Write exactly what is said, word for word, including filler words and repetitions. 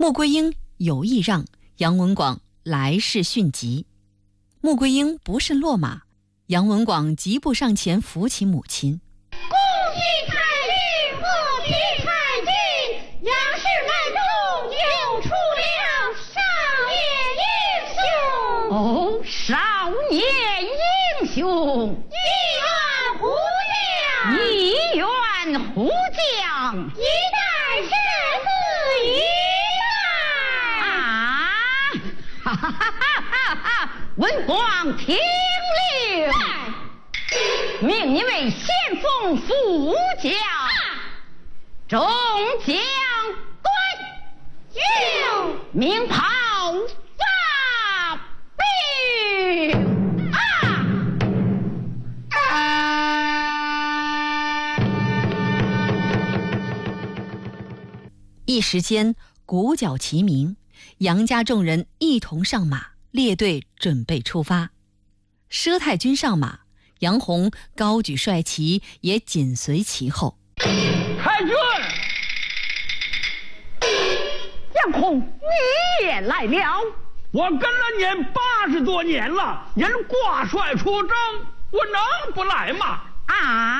穆桂英有意让杨文广来世迅疾。穆桂英不慎落马，杨文广急步上前扶起母亲。 恭喜彩云，贺喜彩金，杨氏门中又出了少爷英雄。 哦，少爷英雄， 一员胡将， 一员胡将， 一代生死于难。 啊！哈哈哈哈哈！文广听令，命你为先锋副将，众将官， 就鸣炮发兵啊！ 一时间鼓角齐鸣，杨家众人一同上马，列队准备出发。佘太君上马，杨洪高举帅旗也紧随其后。 太君， 杨洪，你也来了？ 我跟了您八十多年了，您挂帅出征，我能不来吗？ 啊！